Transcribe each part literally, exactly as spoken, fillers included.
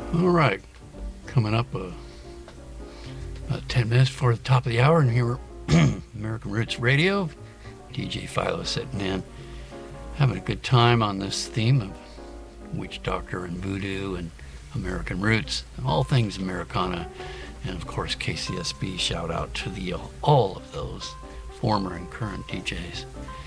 All right, coming up uh, about ten minutes before the top of the hour, and here American Roots Radio. D J Philo sitting in, having a good time on this theme of witch doctor and voodoo and American Roots, and all things Americana, and of course K C S B. Shout out to the all of those former and current D Js.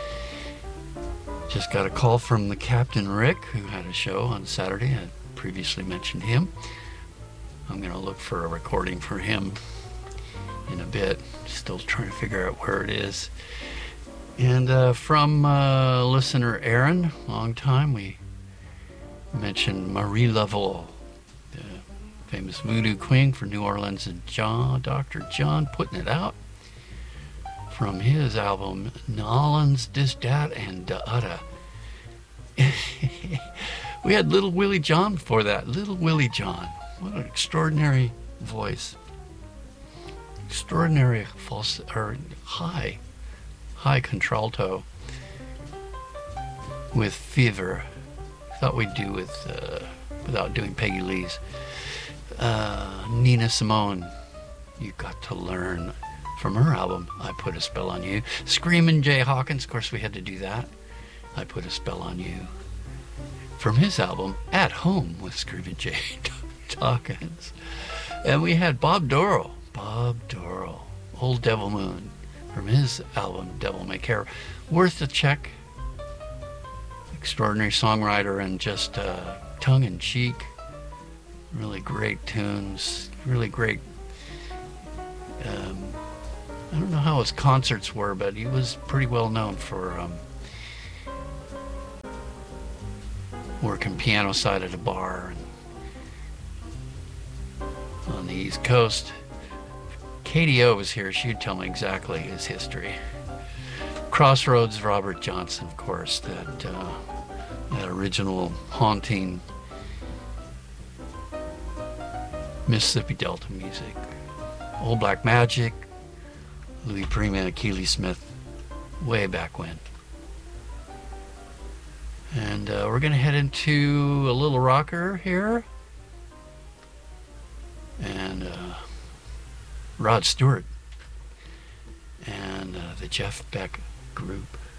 Just got a call from the Captain Rick, who had a show on Saturday. I previously mentioned him. I'm going to look for a recording for him in a bit. Still trying to figure out where it is. And uh, from uh, listener Aaron, long time, we mentioned Marie Laveau, the famous voodoo queen for New Orleans, and John, Doctor John, putting it out from his album Nolans, Dis Dat, and Da Udda. We had Little Willie John before that. Little Willie John. What an extraordinary voice. Extraordinary false or high, high contralto with fever. Thought we'd do with uh, without doing Peggy Lee's. Uh, Nina Simone. You got to learn from her album. I Put a Spell on You. Screamin' Jay Hawkins. Of course, we had to do that. I Put a Spell on You. From his album, At Home with Screamin' Jay Hawkins. And we had Bob Dorough. Bob Dorough. Old Devil Moon. From his album, Devil May Care. Worth a check. Extraordinary songwriter and just uh, tongue-in-cheek. Really great tunes. Really great. Um, I don't know how his concerts were, but he was pretty well known for um, working piano side at a bar and on the East Coast. Katie O was here. She'd tell me exactly his history. Crossroads, Robert Johnson, of course, that, uh, that original haunting Mississippi Delta music. Old Black Magic, Louis Prima and Keely Smith, way back when. And uh, we're going to head into a little rocker here. And uh, Rod Stewart and uh, the Jeff Beck Group.